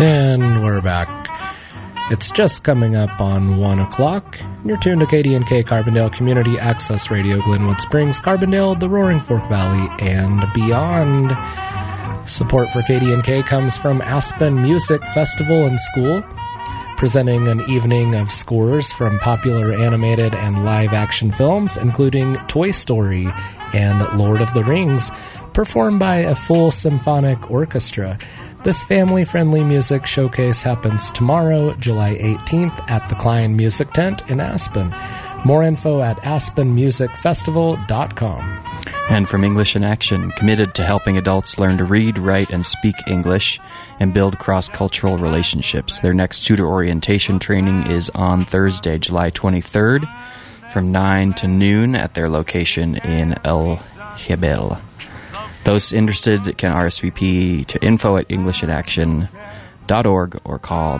And we're back. It's just coming up on 1 o'clock. You're tuned to KDNK Carbondale Community Access Radio, Glenwood Springs, Carbondale, the Roaring Fork Valley, and beyond. Support for KDNK comes from Aspen Music Festival and School, presenting an evening of scores from popular animated and live-action films, including Toy Story and Lord of the Rings, performed by a full symphonic orchestra. This family-friendly music showcase happens tomorrow, July 18th, at the Klein Music Tent in Aspen. More info at aspenmusicfestival.com. And from English in Action, committed to helping adults learn to read, write, and speak English and build cross-cultural relationships. Their next tutor orientation training is on Thursday, July 23rd, from 9 to noon at their location in El Jebel. Those interested can RSVP to info@englishinAction.org or call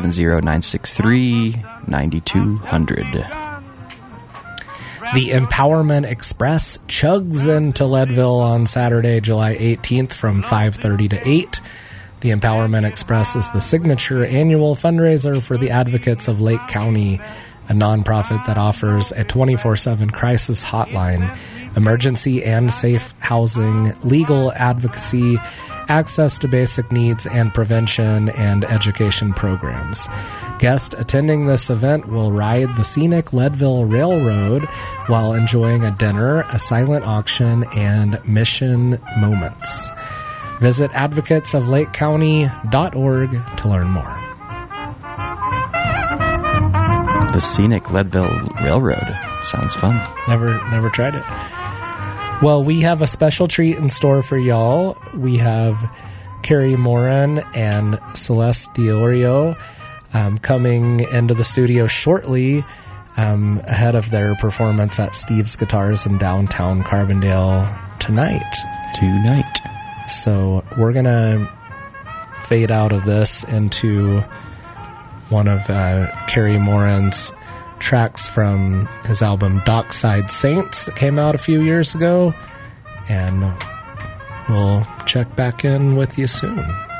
970-963-9200. The Empowerment Express chugs into Leadville on Saturday, July 18th from 5:30 to 8. The Empowerment Express is the signature annual fundraiser for the Advocates of Lake County, a nonprofit that offers a 24/7 crisis hotline, emergency and safe housing, legal advocacy, access to basic needs, and prevention and education programs. Guests attending this event will ride the scenic Leadville Railroad while enjoying a dinner, a silent auction, and mission moments. Visit advocatesoflakecounty.org to learn more. The scenic Leadville Railroad. Sounds fun. Never tried it. Well, we have a special treat in store for y'all. We have Carrie Morin and Celeste Diorio coming into the studio shortly ahead of their performance at Steve's Guitars in downtown Carbondale tonight. So we're going to fade out of this into one of Carrie Morin's tracks from his album Dockside Saints that came out a few years ago, and we'll check back in with you soon.